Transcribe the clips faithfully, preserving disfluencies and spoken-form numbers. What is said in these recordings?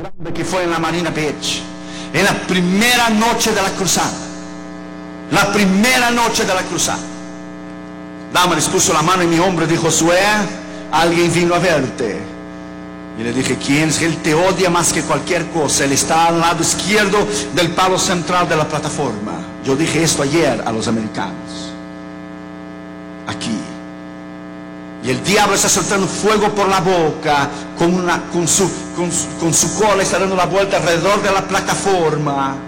grande que fue en la Marina Beach, en la primera noche de la cruzada, la primera noche de la cruzada. Damaris puso la mano en mi hombro y dijo: Josué, alguien vino a verte. Y le dije: ¿quién es? Él te odia más que cualquier cosa. Él está al lado izquierdo del palo central de la plataforma. Yo dije esto ayer a los americanos, aquí. Y el diablo está soltando fuego por la boca, con, una, con, su, con, su, con su cola está dando la vuelta alrededor de la plataforma.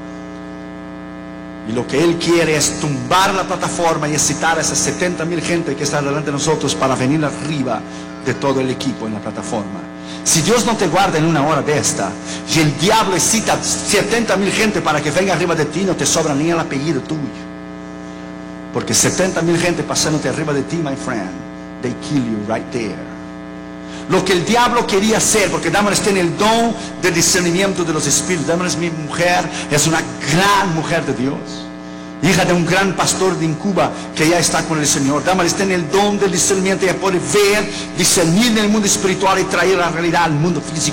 Y lo que él quiere es tumbar la plataforma y excitar a esas setenta mil gente que está delante de nosotros para venir arriba de todo el equipo en la plataforma. Si Dios no te guarda en una hora de esta, y el diablo excita setenta mil gente para que venga arriba de ti, no te sobra ni el apellido tuyo. Porque setenta mil gente pasándote arriba de ti, my friend, they kill you right there. Lo que el diablo quería hacer, porque Damaris tiene el don de discernimiento de los espíritus. Damaris, mi mujer, es una gran mujer de Dios, hija de un gran pastor de Cuba que ya está con el Señor. Damaris tiene el don del discernimiento. Ella puede ver, discernir en el mundo espiritual y traer la realidad al mundo físico.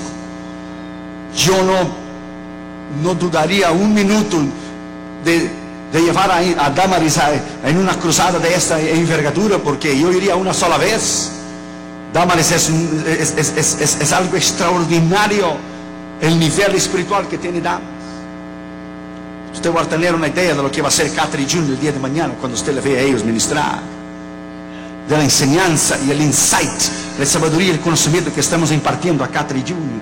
Yo no, no dudaría un minuto de, de llevar a, a Damaris a, en una cruzada de esta envergadura, porque yo iría una sola vez. Damaris es, un, es, es, es, es, es algo extraordinario el nivel espiritual que tiene Damaris. Usted va a tener una idea de lo que va a ser Catherine Junior el día de mañana cuando usted le vea a ellos ministrar, de la enseñanza y el insight, la sabiduría y el conocimiento que estamos impartiendo a Catherine Junior.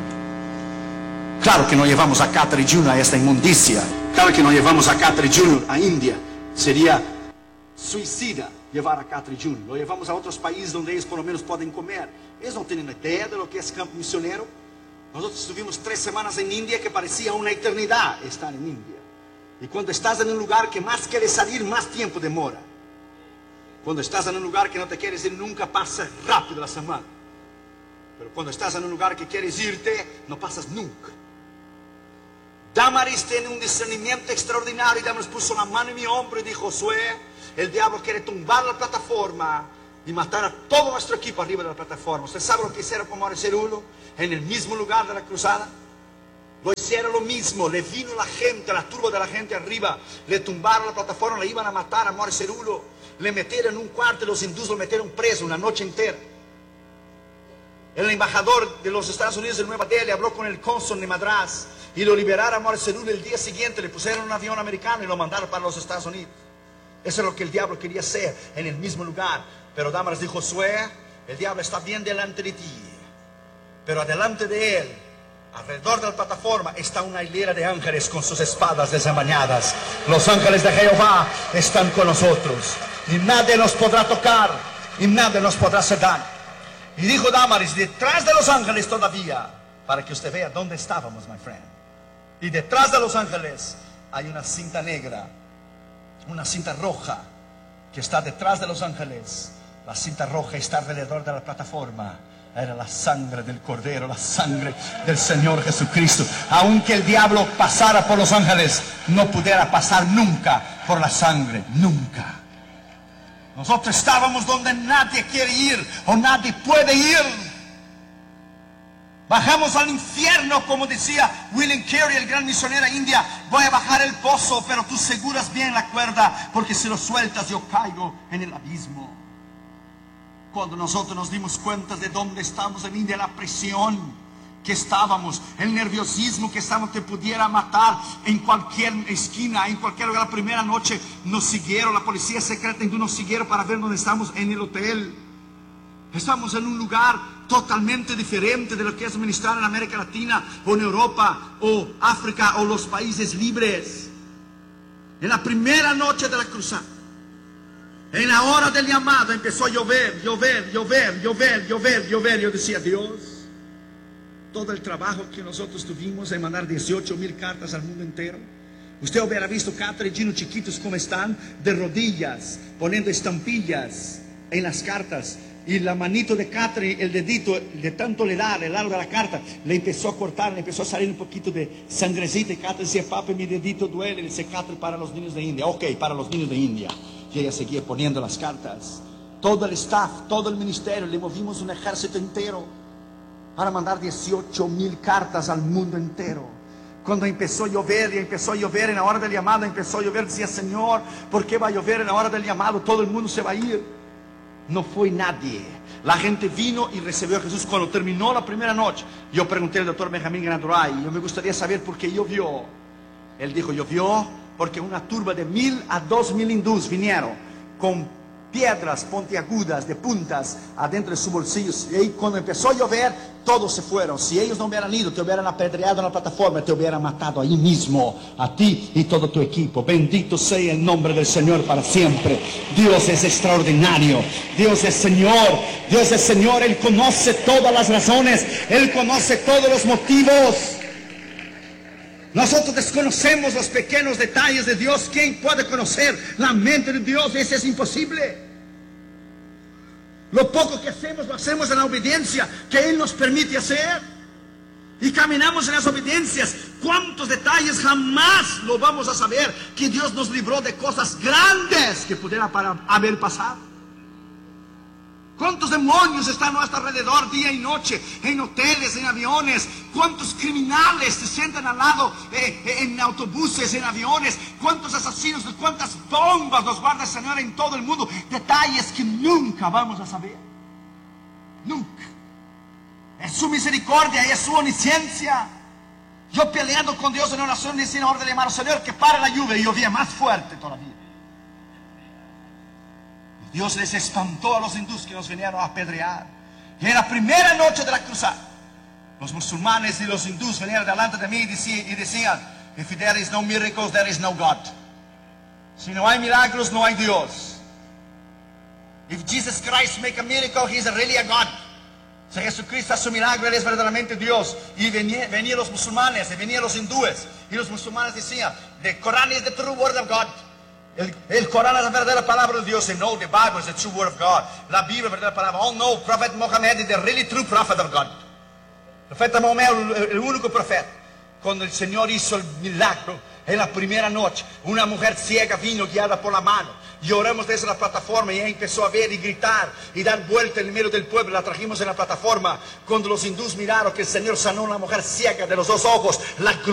Claro que no llevamos a Catherine Junior a esta inmundicia. Claro que no llevamos a Catherine Junior a India. Sería suicida llevar a Catherine Junior. Lo llevamos a otros países donde ellos por lo menos pueden comer. Ellos no tienen idea de lo que es campo misionero. Nosotros estuvimos tres semanas en India que parecía una eternidad estar en India. Y cuando estás en un lugar que más quieres salir, más tiempo demora. Cuando estás en un lugar que no te quieres ir, nunca pasa rápido la semana. Pero cuando estás en un lugar que quieres irte, no pasas nunca. Damaris tiene un discernimiento extraordinario. Y Damaris puso la mano en mi hombro y dijo: Josué, el diablo quiere tumbar la plataforma y matar a todo nuestro equipo arriba de la plataforma. ¿Usted sabe lo que hicieron con Morris Cerulo en el mismo lugar de la cruzada? Lo hicieron lo mismo. Le vino la gente, la turba de la gente arriba, le tumbaron la plataforma, le iban a matar a Morris Cerulo, le metieron en un cuarto y los hindúes lo metieron preso una noche entera. El embajador de los Estados Unidos de Nueva Delhi habló con el cónsul de Madras y lo liberaron a Morris Cerulo. El día siguiente le pusieron un avión americano y lo mandaron para los Estados Unidos. Eso es lo que el diablo quería hacer en el mismo lugar. Pero Damaris dijo: Josué, el diablo está bien delante de ti, pero adelante de él, alrededor de la plataforma, está una hilera de ángeles con sus espadas desenvainadas. Los ángeles de Jehová están con nosotros y nadie nos podrá tocar y nadie nos podrá hacer daño. Y dijo Damaris: detrás de los ángeles todavía, para que usted vea dónde estábamos, my friend. Y detrás de los ángeles hay una cinta negra, una cinta roja que está detrás de los ángeles. La cinta roja está alrededor de la plataforma. Era la sangre del Cordero, la sangre del Señor Jesucristo. Aunque el diablo pasara por los ángeles, no pudiera pasar nunca por la sangre, nunca. Nosotros estábamos donde nadie quiere ir o nadie puede ir. Bajamos al infierno, como decía William Carey, el gran misionero india. Voy a bajar el pozo, pero tú seguras bien la cuerda, porque si lo sueltas yo caigo en el abismo. Cuando nosotros nos dimos cuenta de dónde estábamos en India, la presión que estábamos, el nerviosismo que estábamos, te pudiera matar en cualquier esquina, en cualquier lugar. La primera noche nos siguieron, la policía secreta hindú nos siguieron para ver dónde estamos en el hotel. Estamos en un lugar totalmente diferente de lo que es ministrar en América Latina o en Europa o África o los países libres. En la primera noche de la cruzada, en la hora del llamado, empezó a llover, llover, llover, llover, llover, llover. Yo decía: Dios, todo el trabajo que nosotros tuvimos en mandar dieciocho mil cartas al mundo entero. Usted hubiera visto Catherine Junior chiquitos como están, de rodillas, poniendo estampillas en las cartas. Y la manito de Catherine, el dedito, de tanto le da, el largo de la carta, le empezó a cortar, le empezó a salir un poquito de sangrecita. Y Catherine decía: papi, mi dedito duele. Le dice: Catherine, para los niños de India. Ok, para los niños de India. Y ella seguía poniendo las cartas. Todo el staff, todo el ministerio, le movimos un ejército entero. para mandar dieciocho mil cartas al mundo entero. Cuando empezó a llover y empezó a llover en la hora del llamado, empezó a llover, decía, Señor, ¿por qué va a llover en la hora del llamado? Todo el mundo se va a ir. No fue nadie. La gente vino y recibió a Jesús. Cuando terminó la primera noche, yo pregunté al doctor Benjamín Granaduray, yo me gustaría saber por qué llovió. Él dijo, llovió porque una turba de mil a dos mil hindús vinieron con piedras puntiagudas de puntas adentro de sus bolsillos. Y ahí cuando empezó a llover, todos se fueron. Si ellos no hubieran ido, te hubieran apedreado en la plataforma, te hubieran matado ahí mismo, a ti y todo tu equipo. Bendito sea el nombre del Señor para siempre. Dios es extraordinario. Dios es Señor. Dios es Señor. Él conoce todas las razones. Él conoce todos los motivos. Nosotros desconocemos los pequeños detalles de Dios. ¿Quién puede conocer la mente de Dios? Eso es imposible. Lo poco que hacemos, lo hacemos en la obediencia que Él nos permite hacer. Y caminamos en las obediencias. ¿Cuántos detalles jamás lo vamos a saber? Que Dios nos libró de cosas grandes que pudieran haber pasado. ¿Cuántos demonios están a nuestro alrededor día y noche? En hoteles, en aviones. ¿Cuántos criminales se sientan al lado eh, en autobuses, en aviones? ¿Cuántos asesinos? ¿Cuántas bombas nos guarda el Señor en todo el mundo? Detalles que nunca vamos a saber. Nunca. Es su misericordia y es su omnisciencia. Yo peleando con Dios en oración, decía en la hora de llamar al Señor que pare la lluvia, y llovía más fuerte todavía. Dios les espantó a los hindúes que nos vinieron a apedrear. Y en la primera noche de la cruzada, los musulmanes y los hindúes venían delante de mí y decían, y decían, if there is no miracles, there is no God. Si no hay milagros, no hay Dios. If Jesus Christ make a miracle, he is really a God. Si Jesucristo hace un milagro, Él es verdaderamente Dios. Y venían venía los musulmanes, y venían los hindúes. Y los musulmanes decían, the Quran is the true word of God. El, el Corán es la verdadera palabra de Dios. And no, the Bible is the true word of God. La Biblia es la verdadera palabra. Oh no, Prophet Muhammad is the really true prophet of God. El profeta Mahomet es el único profeta. Cuando el Señor hizo el milagro en la primera noche, una mujer ciega vino guiada por la mano. Lloramos desde la plataforma y ella empezó a ver y gritar y dar vuelta en el medio del pueblo. La trajimos en la plataforma. Cuando los hindúes miraron que el Señor sanó a una mujer ciega de los dos ojos, la